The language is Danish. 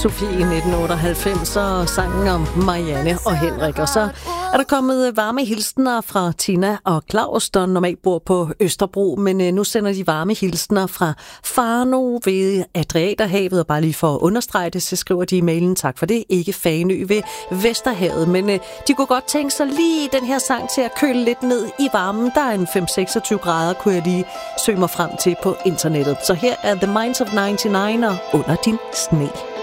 Sofie i 1998 og sangen om Marianne og Henrik. Og så er der kommet varme hilsner fra Tina og Claus, der normalt bor på Østerbro, men nu sender de varme hilsner fra Farno ved Adriaterhavet. Og bare lige for at understrege det, så skriver de i mailen, tak for det, ikke Fanø ved Vesterhavet. Men de kunne godt tænke sig lige den her sang til at køle lidt ned i varmen. Der er en 5-26 grader, kunne jeg lige søge mig frem til på internettet. Så her er The Minds of 99 og Under din sne.